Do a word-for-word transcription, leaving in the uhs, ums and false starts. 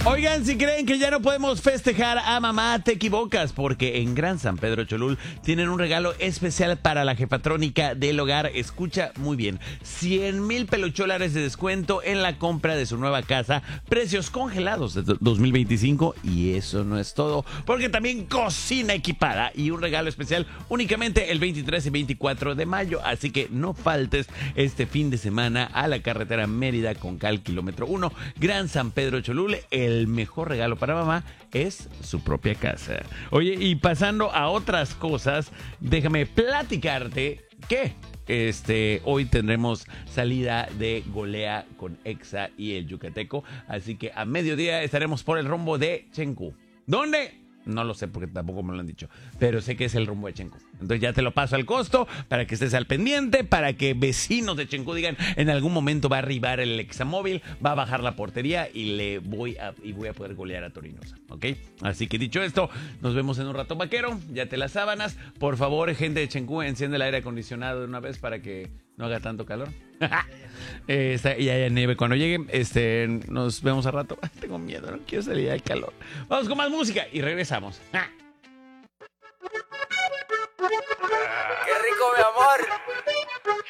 Oigan, si creen que ya no podemos festejar a mamá, te equivocas, porque en Gran San Pedro Cholul tienen un regalo especial para la jefatrónica del hogar. Escucha muy bien, cien mil pelucholares de descuento en la compra de su nueva casa, precios congelados de dos mil veinticinco, y eso no es todo, porque también cocina equipada y un regalo especial únicamente el veintitrés y veinticuatro de mayo, así que no faltes este fin de semana a la carretera Mérida con Cal kilómetro uno, Gran San Pedro Cholul. El mejor regalo para mamá es su propia casa. Oye, y pasando a otras cosas, déjame platicarte que este, hoy tendremos salida de Golea con Exa y el Yucateco, así que a mediodía estaremos por el rumbo de Chencu. ¿Dónde? No lo sé porque tampoco me lo han dicho, pero sé que es el rumbo de Chencu. Entonces ya te lo paso al costo para que estés al pendiente, para que vecinos de Chencu digan, en algún momento va a arribar el Examóvil, va a bajar la portería y le voy a, y voy a poder golear a Torinosa, ¿ok? Así que dicho esto, nos vemos en un rato, vaquero. Ya te las sábanas. Por favor, gente de Chencu, enciende el aire acondicionado de una vez para que no haga tanto calor. eh, está, y haya nieve cuando llegue. Este, nos vemos al rato. Tengo miedo, no quiero salir del calor. Vamos con más música y regresamos. ¡Qué rico, mi amor!